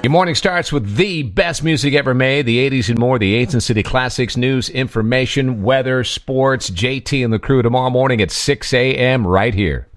Your morning starts with the best music ever made, the 80s and more, the 8s and City Classics, news, information, weather, sports, JT and the crew tomorrow morning at 6 a.m. right here.